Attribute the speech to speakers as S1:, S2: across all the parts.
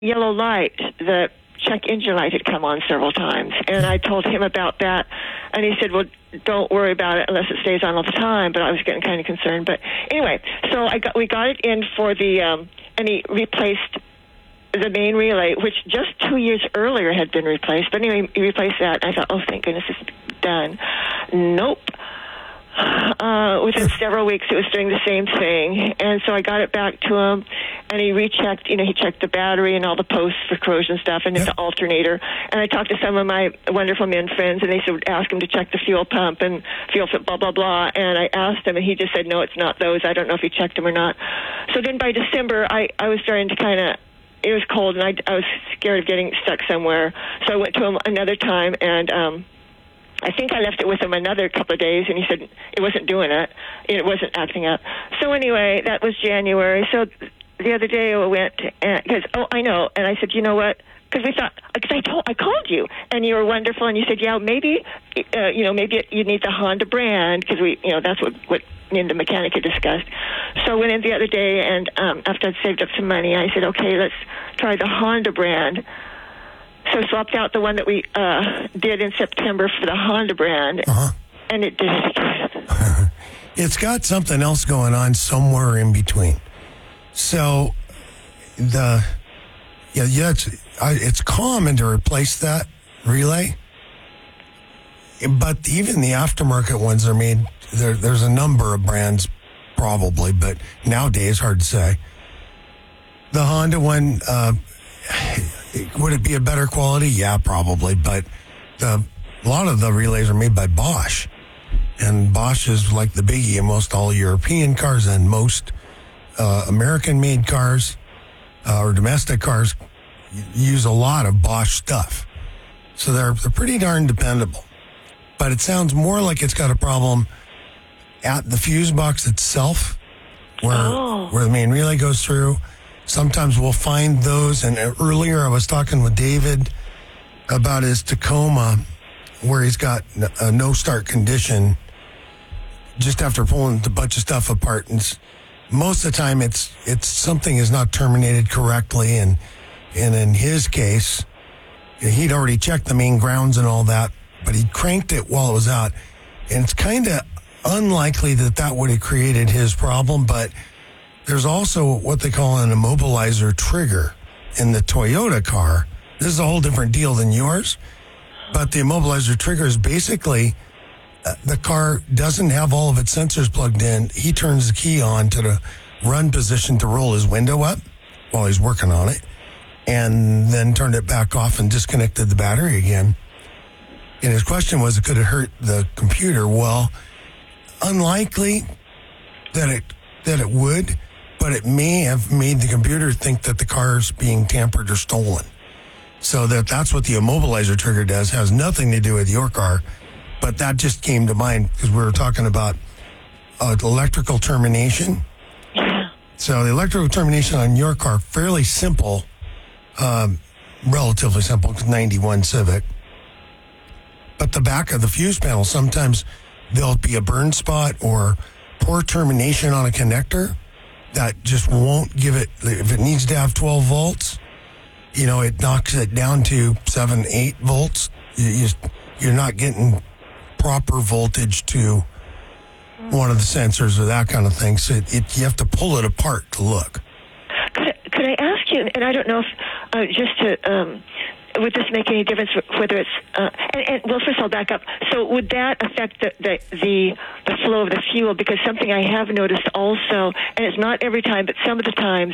S1: yellow light, the check engine light had come on several times, and I told him about that, and he said, well, don't worry about it unless it stays on all the time, but I was getting kind of concerned. But anyway, so we got it in for the, and he replaced the main relay, which just 2 years earlier had been replaced. But anyway, he replaced that, and I thought, oh, thank goodness it's done. Nope. Within several weeks, it was doing the same thing, and so I got it back to him, and he rechecked. He checked the battery and all the posts for corrosion stuff, and the alternator. And I talked to some of my wonderful men friends, and they said ask him to check the fuel pump and fuel fit, blah blah blah. And I asked him, and he just said no, it's not those. I don't know if he checked them or not. So then by December, I was starting to kind of. It was cold, and I was scared of getting stuck somewhere. So I went to him another time, and I think I left it with him another couple of days, and he said it wasn't doing it. It wasn't acting up. So anyway, that was January. So the other day I went, because, I know. And I said, you know what? Because we thought, because I called you, and you were wonderful, and you said, yeah, maybe, maybe you need the Honda brand, because that's what me and the mechanic had discussed. So I went in the other day, and after I'd saved up some money, I said, okay, let's try the Honda brand. So I swapped out the one that we did in September for the Honda brand, and it did it again.
S2: It's got something else going on somewhere in between. So it's common to replace that relay, but even the aftermarket ones are made. There's a number of brands, probably, but nowadays hard to say. The Honda one. Would it be a better quality? Yeah, probably. But a lot of the relays are made by Bosch. And Bosch is like the biggie in most all European cars and most American-made cars or domestic cars use a lot of Bosch stuff. So they're pretty darn dependable. But it sounds more like it's got a problem at the fuse box itself where the main relay goes through. Sometimes we'll find those, and earlier I was talking with David about his Tacoma, where he's got a no-start condition just after pulling a bunch of stuff apart. And most of the time, it's something is not terminated correctly, and in his case, he'd already checked the main grounds and all that, but he cranked it while it was out, and it's kind of unlikely that would have created his problem, but there's also what they call an immobilizer trigger in the Toyota car. This is a whole different deal than yours. But the immobilizer trigger is basically the car doesn't have all of its sensors plugged in. He turns the key on to the run position to roll his window up while he's working on it, and then turned it back off and disconnected the battery again. And his question was, could it hurt the computer? Well, unlikely that it would, but it may have made the computer think that the car's being tampered or stolen. So that's what the immobilizer trigger does. Has nothing to do with your car, but that just came to mind because we were talking about electrical termination.
S1: Yeah.
S2: So the electrical termination on your car, fairly simple, relatively simple, 91 Civic. But the back of the fuse panel, sometimes there'll be a burn spot or poor termination on a connector that just won't give it, if it needs to have 12 volts, it knocks it down to 7, 8 volts. You're not getting proper voltage to one of the sensors or that kind of thing. So you have to pull it apart to look.
S1: Could I ask you, and I don't know if, just to, would this make any difference whether it's, well, first I'll back up. So would that affect the flow of the fuel? Because something I have noticed also, and it's not every time, but some of the times,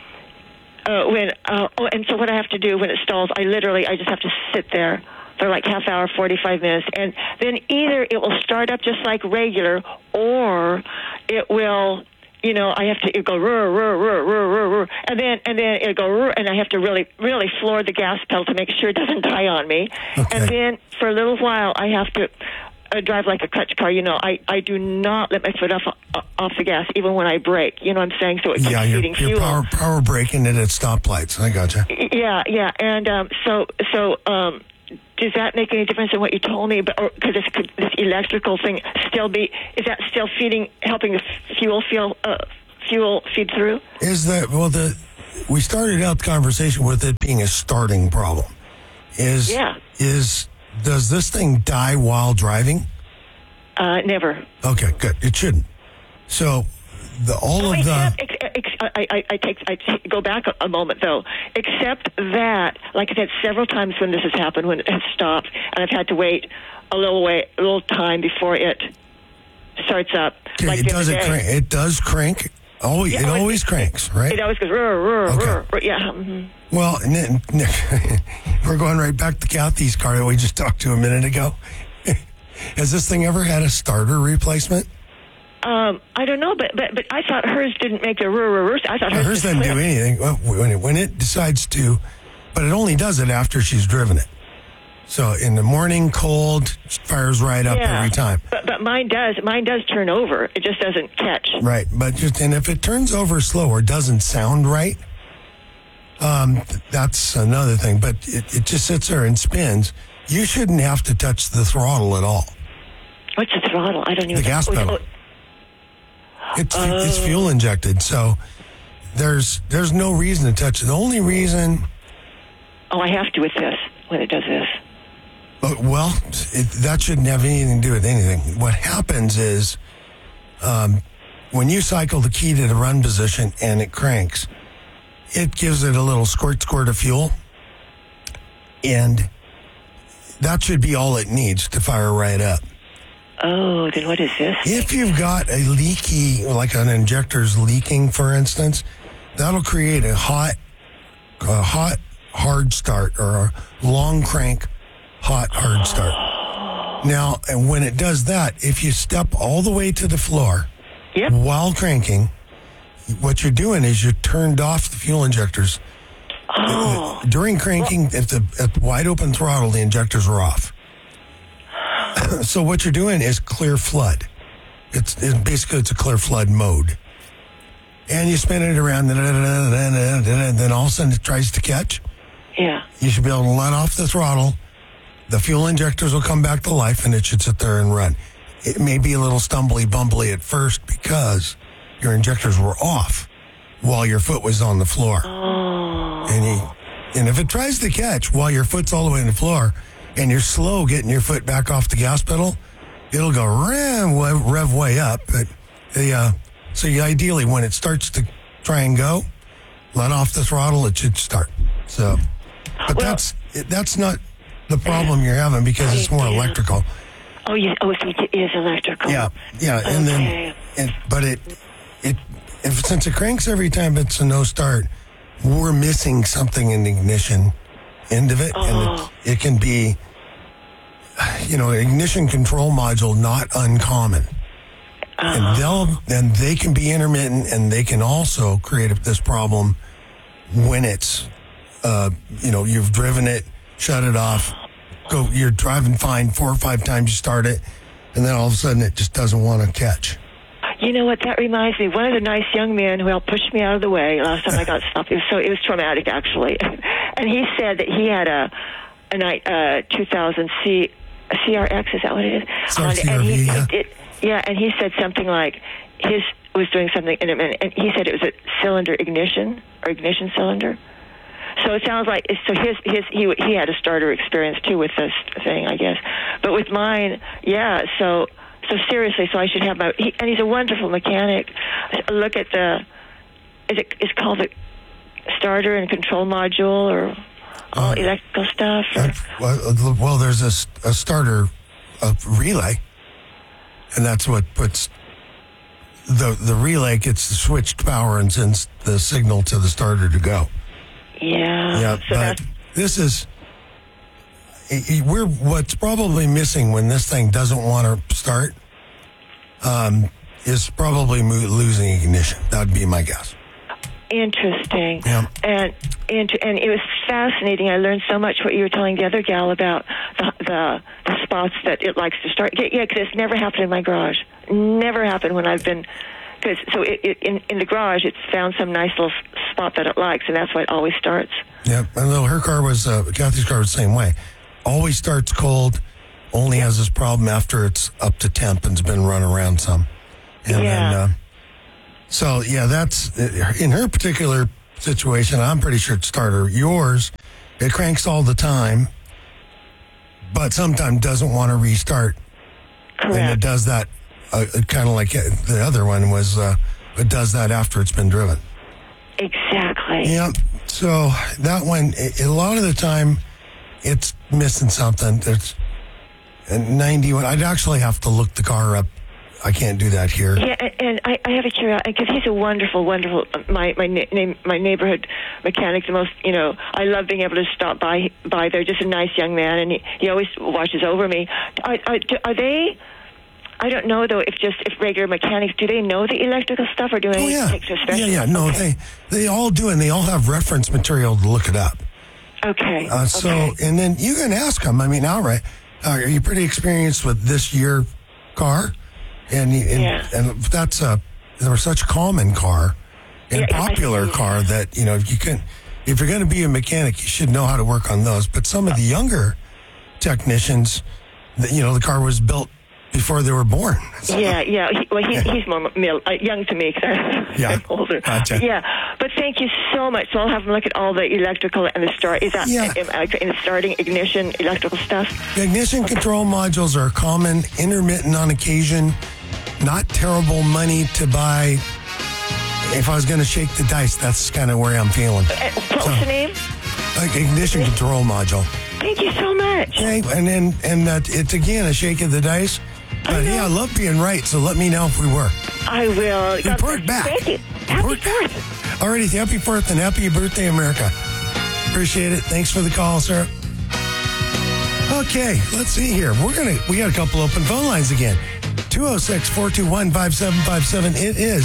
S1: and so what I have to do when it stalls, I just have to sit there for like half hour, 45 minutes, and then either it will start up just like regular, or it will, I have to go rrr, and then it'll go rrr, and I have to really, really floor the gas pedal to make sure it doesn't die on me. Okay. And then for a little while, I have to drive like a clutch car. I do not let my foot off the gas, even when I brake. You know what I'm saying? So it keeps feeding fuel.
S2: You're power braking it at stoplights. I gotcha.
S1: Yeah. And so does that make any difference in what you told me? Could this electrical thing is that still helping the fuel feed through?
S2: Is that, we started out the conversation with it being a starting problem. Does this thing die while driving?
S1: Never.
S2: Okay, good. It shouldn't. So
S1: I go back a moment though. Except that, like I said, several times when this has happened, when it has stopped, and I've had to wait a little time before it starts up.
S2: Okay,
S1: like
S2: it does crank. It always cranks, right?
S1: It always goes, rrr, yeah. Mm-hmm.
S2: Well, we're going right back to Kathy's car that we just talked to a minute ago. Has this thing ever had a starter replacement?
S1: I don't know, but I thought hers didn't make the rrr. I thought hers
S2: doesn't do anything. Well, when it decides to, but it only does it after she's driven it. So in the morning, cold, fires right up every time.
S1: But mine does turn over. It just doesn't catch.
S2: Right, and if it turns over slow or doesn't sound right, that's another thing. But it just sits there and spins. You shouldn't have to touch the throttle at all.
S1: What's the throttle? I don't even know.
S2: The gas pedal. It's fuel injected, so there's no reason to touch it. The only reason...
S1: Oh, I have to with this, when it does this.
S2: Well, that shouldn't have anything to do with anything. What happens is when you cycle the key to the run position and it cranks, it gives it a little squirt of fuel, and that should be all it needs to fire right up.
S1: Oh, then what is this?
S2: If you've got a leaky, like an injector's leaking, for instance, that'll create a hot hard start, or a long crank hot hard start. Now, and when it does that, if you step all the way to the floor while cranking, what you're doing is you turned off the fuel injectors. During cranking, at wide open throttle, the injectors are off. So what you're doing is clear flood. It's basically a clear flood mode. And you spin it around, and then all of a sudden it tries to catch.
S1: Yeah.
S2: You should be able to let off the throttle. The fuel injectors will come back to life, and it should sit there and run. It may be a little bumbly at first because your injectors were off while your foot was on the floor.
S1: Oh.
S2: And if it tries to catch while your foot's all the way on the floor and you're slow getting your foot back off the gas pedal, it'll go rev way up. But so you ideally, when it starts to try and go, let off the throttle, it should start. So, but that's not the problem you're having, because it's more electrical.
S1: Oh, yeah. Oh, so it is electrical.
S2: Yeah.
S1: Okay.
S2: Since it cranks every time it's a no start, we're missing something in the ignition end of it, and it can be, ignition control module, not uncommon. And they can be intermittent, and they can also create this problem when it's, you've driven it, shut it off, you're driving fine 4 or 5 times, you start it, and then all of a sudden it just doesn't want to catch.
S1: You know what? That reminds me. One of the nice young men who helped push me out of the way last time I got stopped. It was traumatic, actually. And he said that he had a 2000 CRX. Is that what it is?
S2: CR-V,
S1: and he said something like his was doing something, and he said it was a cylinder ignition cylinder. So it sounds like he had a starter experience too with this thing, I guess. But with mine, So seriously, so I should have and he's a wonderful mechanic. Look at it's called the starter and control module, or all electrical stuff.
S2: Well, there's a starter relay, and that's what puts the relay gets the switched power and sends the signal to the starter to go.
S1: Yeah.
S2: So but this is what's probably missing when this thing doesn't want to start is probably losing ignition. That would be my guess.
S1: Interesting.
S2: Yeah.
S1: And it was fascinating. I learned so much what you were telling the other gal about the spots that it likes to start. Yeah, because it's never happened in my garage. Never happened when I've been. So in the garage, it's found some nice little spot that it likes, and that's why it always starts.
S2: Yeah, and her car was Kathy's car was the same way. Always starts cold. Only has this problem after it's up to temp and's been run around some. And then, that's in her particular situation. I'm pretty sure it's starter. Yours, it cranks all the time, but sometimes doesn't want to restart.
S1: Correct.
S2: And it does that kind of like the other one was, it does that after it's been driven.
S1: Exactly.
S2: Yeah. So that one, a lot of the time, it's missing something. There's 91. I'd actually have to look the car up. I can't do that here.
S1: Yeah, and I have a curiosity because he's a wonderful, my neighborhood mechanic. The most, I love being able to stop by there. Just a nice young man, and he always watches over me. Are they? I don't know though. If regular mechanics, do they know the electrical stuff, or do they take to a specialist?
S2: Yeah. No,
S1: okay.
S2: they all do, and they all have reference material to look it up.
S1: Okay.
S2: So, and then you can ask them. I mean, outright, are you pretty experienced with this year car? And that's they're such a common car and popular car that, if you're going to be a mechanic, you should know how to work on those. But some of the younger technicians, the car was built before they were born. So.
S1: Yeah. He's more young to me because I'm older.
S2: Gotcha.
S1: Yeah, but thank you so much. So I'll have them look at all the electrical and the start. Is that in the starting ignition electrical stuff?
S2: The ignition control modules are common, intermittent on occasion. Not terrible money to buy. If I was going to shake the dice, that's kind of where I'm feeling.
S1: What's the name?
S2: Ignition control module.
S1: Thank you so much.
S2: Okay, and it's again a shake of the dice. But I love being right, so let me know if we were.
S1: I will.
S2: Report back.
S1: Thank you. Happy 4th.
S2: Alrighty, happy 4th and happy birthday, America. Appreciate it. Thanks for the call, sir. Okay, let's see here. We got a couple open phone lines again. 206-421-5757. It is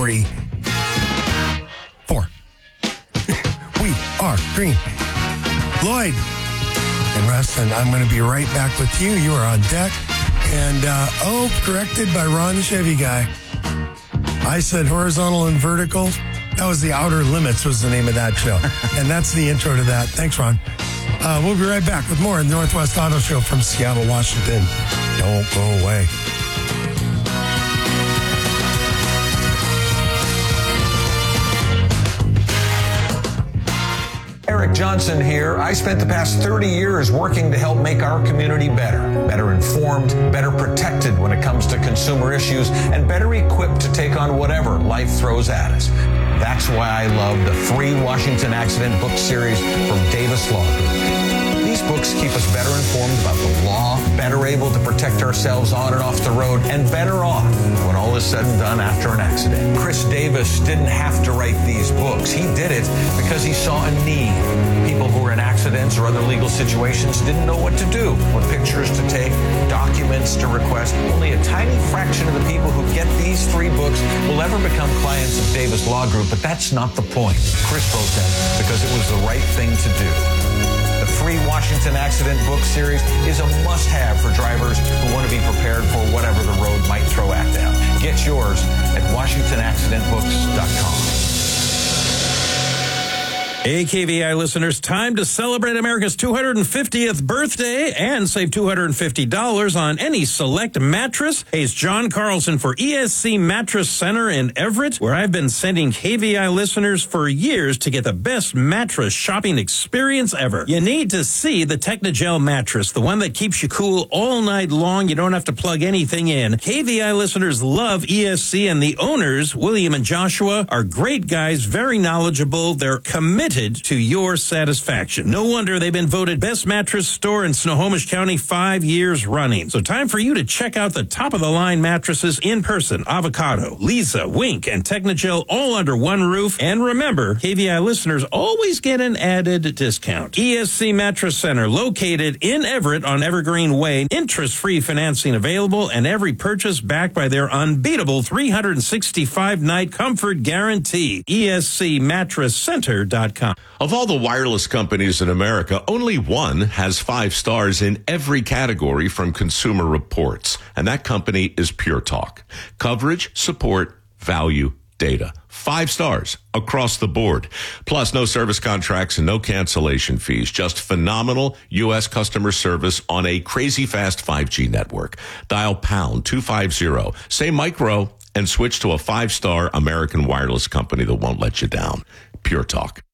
S2: 7:44. We are green. Lloyd and Russ, and I'm going to be right back with you. You are on deck. And, corrected by Ron the Chevy guy. I said horizontal and vertical. That was the Outer Limits was the name of that show. And that's the intro to that. Thanks, Ron. We'll be right back with more of the Northwest Auto Show from Seattle, Washington. Don't go away.
S3: Eric Johnson here. I spent the past 30 years working to help make our community better informed, better protected when it comes to consumer issues, and better equipped to take on whatever life throws at us. That's why I love the free Washington Accident book series from Davis Law Group. These books keep us better informed about the law, better able to protect ourselves on and off the road, and better off when all is said and done after an accident. Chris Davis didn't have to write these books. He did it because he saw a need. People who were in accidents or other legal situations didn't know what to do, what pictures to take, documents to request. Only a tiny fraction of the people who get these free books will ever become clients of Davis Law Group, but that's not the point. Chris wrote them because it was the right thing to do. The free Washington Accident book series is a must-have for drivers who want to be prepared for whatever the road might throw at them. Get yours at WashingtonAccidentBooks.com.
S4: Hey, KVI listeners, time to celebrate America's 250th birthday and save $250 on any select mattress. Hey, it's John Carlson for ESC Mattress Center in Everett, where I've been sending KVI listeners for years to get the best mattress shopping experience ever. You need to see the Technogel mattress, the one that keeps you cool all night long. You don't have to plug anything in. KVI listeners love ESC, and the owners, William and Joshua, are great guys, very knowledgeable. They're committed to your satisfaction. No wonder they've been voted best mattress store in Snohomish County 5 years running. So time for you to check out the top-of-the-line mattresses in person. Avocado, Lisa, Wink, and Technogel all under one roof. And remember, KVI listeners always get an added discount. ESC Mattress Center, located in Everett on Evergreen Way. Interest-free financing available, and every purchase backed by their unbeatable 365-night comfort guarantee. ESCMattressCenter.com.
S5: Of all the wireless companies in America, only one has 5 stars in every category from Consumer Reports, and that company is Pure Talk. Coverage, support, value, data. 5 stars across the board. Plus, no service contracts and no cancellation fees. Just phenomenal U.S. customer service on a crazy fast 5G network. Dial pound 250, say micro, and switch to a 5-star American wireless company that won't let you down. Pure Talk.